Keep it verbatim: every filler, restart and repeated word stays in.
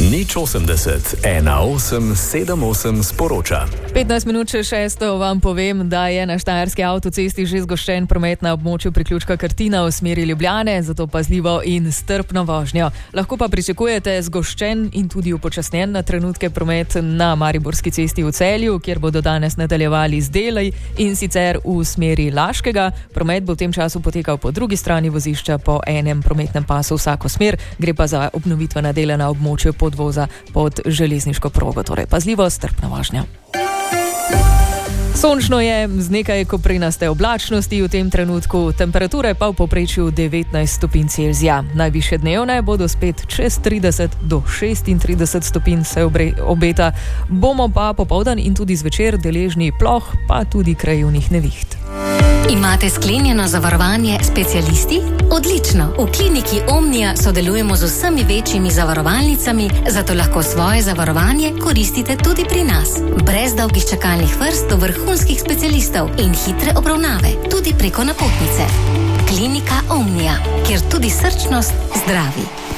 Nič osemdeset, ena osem sedem osem sporoča. petnajst minut še šesto vam povem, da je na štajerski avtocesti že zgoščen promet na območju priključka Krtina v smeri Ljubljane, zato pazljivo in strpno vožnjo. Lahko pa pričakujete zgoščen in tudi upočasnjen na trenutke promet na Mariborski cesti v Celju, kjer bodo danes nadaljevali z deli in sicer v smeri Laškega. Promet bo v tem času potekal po drugi strani vozišča po enem prometnem pasu vsako smer. Gre pa za obnovitvena dela na območju podvoza pod železniško progo, torej pazljivo, strpna vožnja. Sončno je, z nekaj koprenaste oblačnosti v tem trenutku, temperature pa v povprečju devetnajst stopinj Celzija. Najvišje dnevne bodo spet čez trideset do šestintrideset stopinj se obeta, bomo pa popoldan in tudi zvečer deležni ploh, pa tudi krajevnih neviht. Imate sklenjeno zavarovanje specialisti? Odlično! V kliniki Omnia sodelujemo z vsemi večjimi zavarovalnicami, zato lahko svoje zavarovanje koristite tudi pri nas. Brez dolgih čakalnih vrst do vrhunskih specialistov in hitre obravnave, tudi preko napotnice. Klinika Omnia, kjer tudi srčnost zdravi.